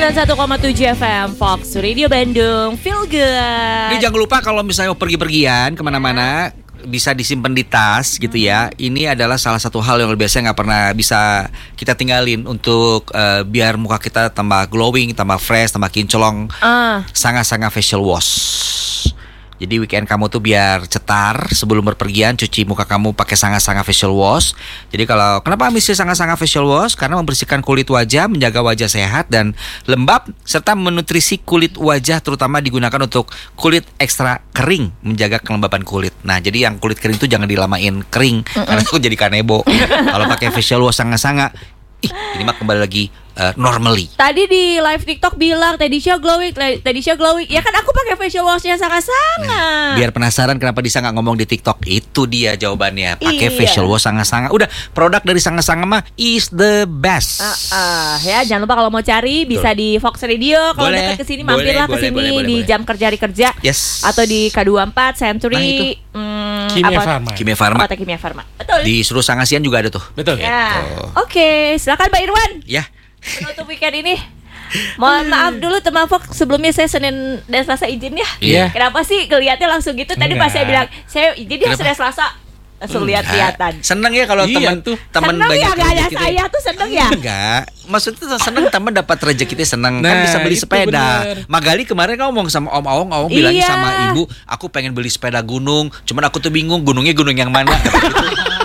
91,7 FM Fox Radio Bandung. Feel good. Ini jangan lupa kalau misalnya mau pergi-pergian kemana-mana, bisa disimpan di tas gitu ya. Ini adalah salah satu hal yang biasanya nggak pernah bisa kita tinggalin untuk biar muka kita tambah glowing, tambah fresh, tambah kinclong. Sangat-sangat facial wash. Jadi weekend kamu tuh biar cetar, sebelum berpergian cuci muka kamu pakai sangat-sangat facial wash. Jadi kenapa mesti sangat-sangat facial wash? Karena membersihkan kulit wajah, menjaga wajah sehat dan lembab, serta menutrisi kulit wajah, terutama digunakan untuk kulit ekstra kering, menjaga kelembaban kulit. Nah, jadi yang kulit kering tuh jangan dilamain kering, karena itu jadi kanebo. Kalau pakai facial wash sangat-sangat, ini mah kembali lagi normally. Tadi di live TikTok bilang Tedisha glowing. Ya kan aku pakai facial washnya sangat-sangat. Nah, biar penasaran kenapa Disa nggak ngomong di TikTok, itu dia jawabannya. Pakai facial wash sangat-sangat. Udah, produk dari sangat-sangat mah is the best. Ya jangan lupa kalau mau cari bisa di Fox Radio. Kalau dekat kesini mampirlah kesini di jam kerja. Yes. Atau di K24 Century. Kimia Farma. Kota Kimia Farma. Betul. Di Seluruh Sangasian juga ada tuh. Betul. Ya. Oke, silakan Pak Irwan. Ya. Penutup weekend ini. Mohon maaf dulu teman Fox, sebelumnya saya Senin dan Selasa izin ya. Iya. Kenapa sih kelihatannya langsung gitu? Tadi pas saya bilang saya izin dia Senin Selasa langsung lihat-lihatan. Seneng ya kalau teman seneng banyak ya, gak ada rezeki saya tuh seneng ya. Enggak, maksudnya seneng teman dapat rezeki seneng kan bisa beli sepeda. Magali kemarin ngomong sama Om Aong bilangnya sama ibu, aku pengen beli sepeda gunung, cuman aku tuh bingung gunungnya gunung yang mana.